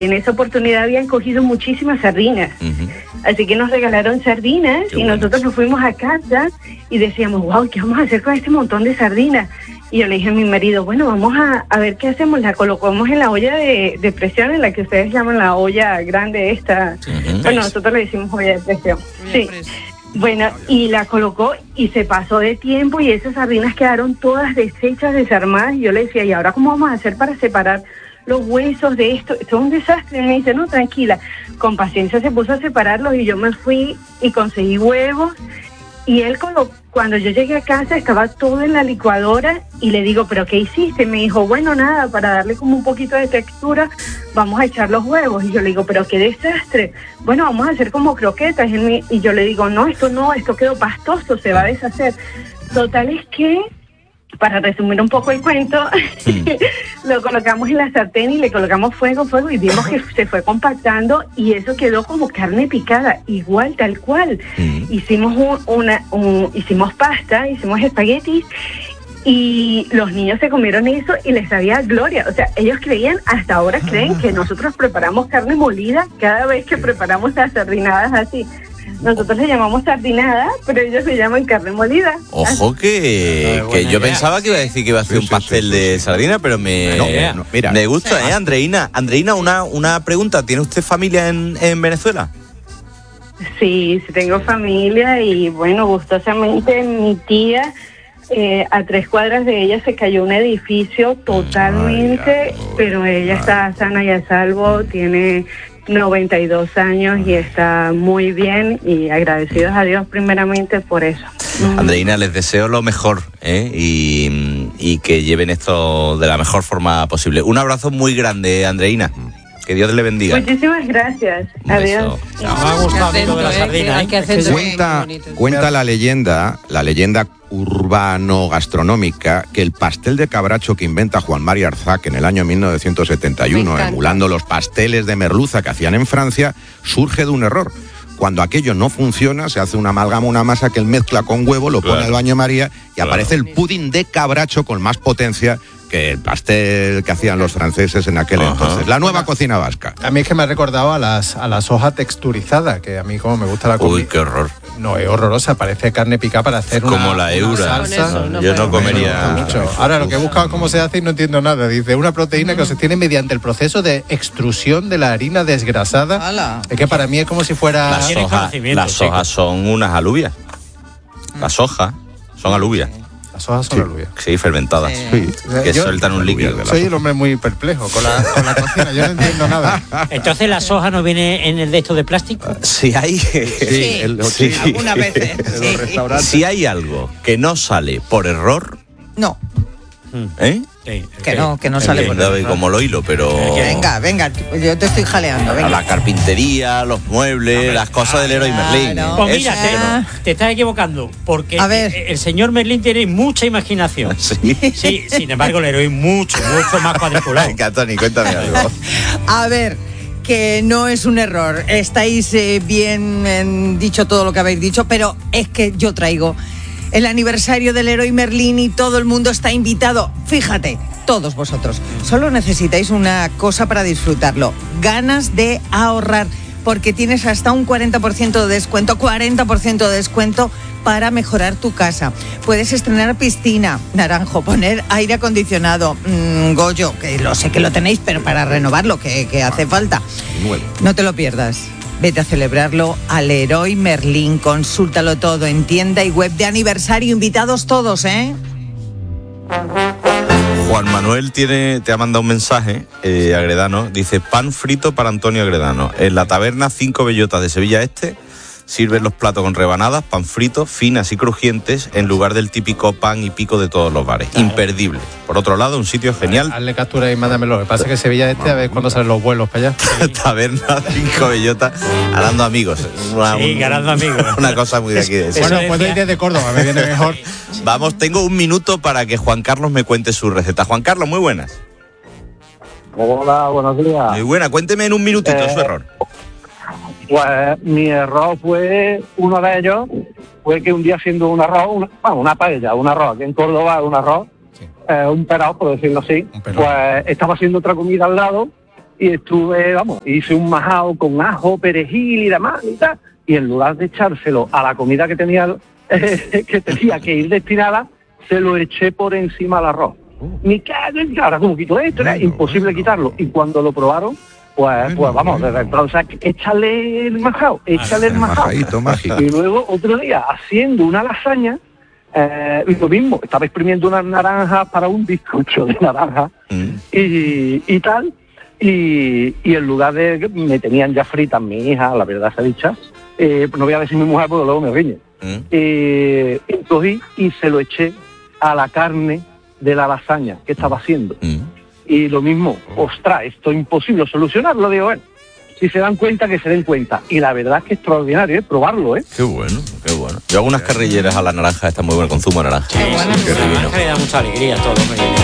En esa oportunidad habían cogido muchísimas sardinas, así que nos regalaron sardinas. Qué y buenas. Nosotros nos fuimos a casa y decíamos, wow, ¿qué vamos a hacer con este montón de sardinas? Y yo le dije a mi marido, bueno, vamos a ver qué hacemos. La colocamos en la olla de presión, en la que ustedes llaman la olla grande esta. Bueno, nosotros le decimos olla de presión. Sí. Bueno, y la colocó y se pasó de tiempo y esas sardinas quedaron todas deshechas, desarmadas. Y yo le decía, ¿y ahora cómo vamos a hacer para separar los huesos de esto? Esto es un desastre. Y me dice, no, tranquila. Con paciencia se puso a separarlos y yo me fui y conseguí huevos. Y él, cuando yo llegué a casa, estaba todo en la licuadora y le digo, ¿pero qué hiciste? Y me dijo, bueno, nada, para darle como un poquito de textura, vamos a echar los huevos. Y yo le digo, ¿pero qué desastre? Bueno, vamos a hacer como croquetas. Y yo le digo, no, esto quedó pastoso, se va a deshacer. Total es que, para resumir un poco el cuento, lo colocamos en la sartén y le colocamos fuego y vimos que se fue compactando y eso quedó como carne picada, igual, tal cual. Hicimos hicimos pasta, hicimos espaguetis y los niños se comieron eso y les sabía gloria. O sea, ellos hasta ahora creen que nosotros preparamos carne molida cada vez que preparamos las sardinadas así. Nosotros le llamamos sardinada, pero ellos le llaman carne molida. Ojo que yo pensaba que iba a decir que iba a hacer un pastel de sardina, pero me gusta, Andreina. Andreina, una pregunta. ¿Tiene usted familia en Venezuela? Sí, tengo familia y bueno, gustosamente mi tía, a 3 cuadras de ella se cayó un edificio totalmente, pero ella está sana y a salvo, tiene 92 años y está muy bien y agradecidos a Dios primeramente por eso. Andreina, les deseo lo mejor y que lleven esto de la mejor forma posible. Un abrazo muy grande, Andreina. Que Dios le bendiga. Muchísimas gracias. Adiós. Me ha gustado lo de la sardina. Cuenta la leyenda urbano-gastronómica, que el pastel de cabracho que inventa Juan Mari Arzac en el año 1971, emulando los pasteles de merluza que hacían en Francia, surge de un error. Cuando aquello no funciona, se hace una amalgama, una masa que él mezcla con huevo, lo pone al baño María y aparece el pudding de cabracho con más potencia que el pastel que hacían los franceses en aquel entonces. La nueva cocina vasca. A mí es que me ha recordado a las hojas texturizadas, que a mí como me gusta la comida. Uy, qué horror. No, es horrorosa, parece carne picada para hacer como la eura. Yo no comería mucho. Ahora lo que he buscado cómo se hace y no entiendo nada. Dice, una proteína que se obtiene mediante el proceso de extrusión de la harina desgrasada. ¡Hala! Es que para mí es como si fuera... Las hojas son unas alubias. Las hojas son alubias. Las hojas son alubias. Sí, fermentadas. Sí. Que sueltan un líquido. Soy el hombre muy perplejo con la cocina, yo no entiendo nada. Entonces la soja no viene en el de estos de plástico. Sí hay. Sí, algunas veces. Si hay algo que no sale por error. No. ¿Eh? Sí, que no sale por error. Como lo hilo, pero... Venga, yo te estoy jaleando. Venga. La carpintería, los muebles, las cosas del Leroy Merlin. Pues mira, te estás equivocando, porque el señor Merlin tiene mucha imaginación. Sí, sin embargo, el Leroy mucho más cuadriculado. Venga, Tony, cuéntame algo. A ver, que no es un error. Estáis bien dicho todo lo que habéis dicho, pero es que yo traigo el aniversario del Leroy Merlin y todo el mundo está invitado. Fíjate, todos vosotros. Solo necesitáis una cosa para disfrutarlo. Ganas de ahorrar, porque tienes hasta un 40% de descuento para mejorar tu casa. Puedes estrenar piscina, Naranjo, poner aire acondicionado, Goyo, que lo sé que lo tenéis, pero para renovarlo, que hace falta. No te lo pierdas. Vete a celebrarlo al Leroy Merlin. Consúltalo todo en tienda y web de aniversario. Invitados todos, ¿eh? Juan Manuel te ha mandado un mensaje, Agredano. Dice, pan frito para Antonio Agredano. En la taberna 5 Bellotas de Sevilla Este sirven los platos con rebanadas, pan frito, finas y crujientes, en lugar del típico pan y pico de todos los bares. Imperdible. Por otro lado, un sitio genial. Hazle captura y mándamelo. Lo que pasa es que Sevilla Este, a ver cuándo salen los vuelos para allá. Taberna 5 Bellotas, ganando amigos. Ganando amigos. Una cosa muy de aquí. Bueno, puedo ir desde Córdoba, me viene mejor. Vamos, tengo un minuto para que Juan Carlos me cuente su receta. Juan Carlos, muy buenas. Hola, buenos días. Muy buena, cuénteme en un minutito su error. Pues mi error fue, uno de ellos, fue que un día haciendo un arroz, una paella, un arroz, aquí en Córdoba un arroz, un perao, por decirlo así, pues estaba haciendo otra comida al lado y hice un majao con ajo, perejil y demás y tal, y en lugar de echárselo a la comida que tenía que ir destinada, se lo eché por encima al arroz. Me cago en ahora como quito esto, era imposible quitarlo. Y cuando lo probaron, pues vamos, desde entonces échale el majao. Y luego otro día haciendo una lasaña, lo mismo, estaba exprimiendo unas naranjas para un bizcocho de naranja y tal, y en lugar de, me tenían ya fritas mi hija, la verdad se ha dicha, no voy a decir mi mujer porque luego me riñe, cogí y se lo eché a la carne de la lasaña que estaba haciendo. Y lo mismo, ostras, esto es imposible solucionarlo, digo, bueno, si se dan cuenta, que se den cuenta. Y la verdad es que es extraordinario, probarlo, Qué bueno, qué bueno. Yo hago unas carrilleras a la naranja, está muy buen consumo de naranja. Qué bueno, la naranja le da mucha alegría a todo.